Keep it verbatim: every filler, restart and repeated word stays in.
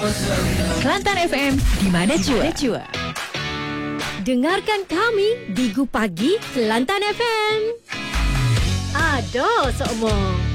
Kelantan F M, di mana jua. Dengarkan kami di Gu Pagi Kelantan F M. Ada sokmo.